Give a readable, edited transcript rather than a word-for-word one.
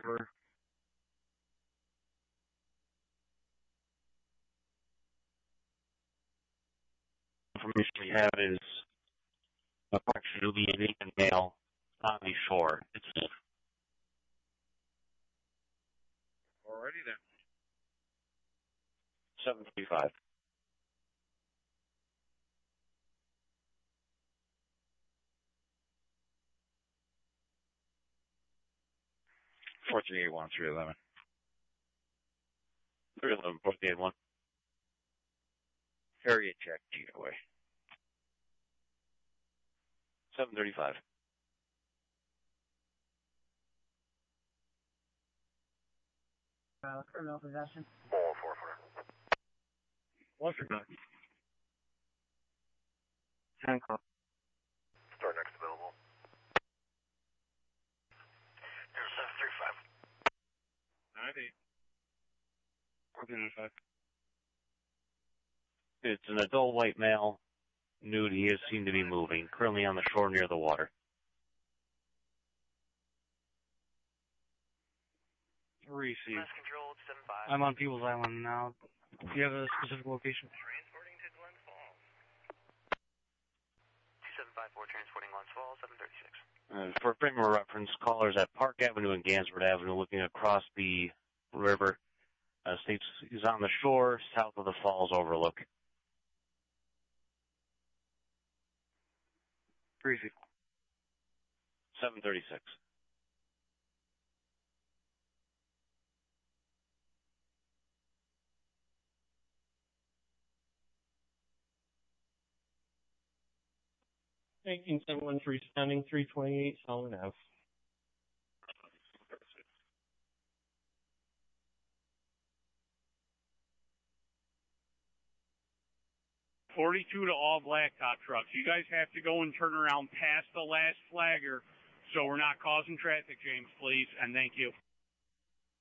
444. Information we have is approximately an Indian male on the shore. It's Alrighty then. 735. Four 381 311. 311, 481. Area check, GOA. 735. Criminal possession. Ball 44. What's your gun? 10 o'clock. Start next available. 0735. 90. 495. It's an adult white male, nude. He is seen to be moving, currently on the shore near the water. Receive. Mass control 75. I'm on People's Island now. Do you have a specific location? Transporting to Glens Falls. 2754 transporting Glens Falls, 736. For frame of reference, callers at Park Avenue and Gansford Avenue looking across the river. States he's on the shore south of the falls overlook. Briefly. 736. Taking 713 standing 328 Solomon Ave. .42 to all blacktop trucks. You guys have to go and turn around past the last flagger so we're not causing traffic jams, please, and thank you.